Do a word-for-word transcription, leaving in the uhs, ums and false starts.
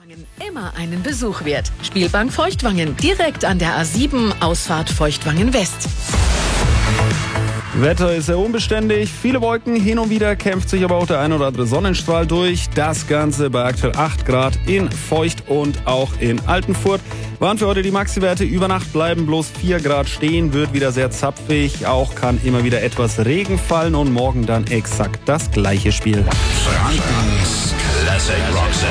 Immer einen Besuch wert. Spielbank Feuchtwangen, direkt an der A sieben, Ausfahrt Feuchtwangen West. Wetter ist sehr unbeständig, viele Wolken, hin und wieder kämpft sich aber auch der ein oder andere Sonnenstrahl durch. Das Ganze bei aktuell acht Grad in Feucht und auch in Altenfurt. Waren für heute die Maxi-Werte. Über Nacht bleiben bloß vier Grad stehen, wird wieder sehr zapfig. Auch kann immer wieder etwas Regen fallen und morgen dann exakt das gleiche Spiel. Frankens Classic Rock